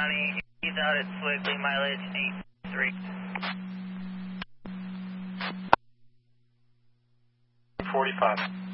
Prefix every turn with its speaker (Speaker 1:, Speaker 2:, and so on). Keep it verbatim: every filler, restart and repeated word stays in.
Speaker 1: County. He's out at Swigley, mileage eight three.
Speaker 2: forty-five.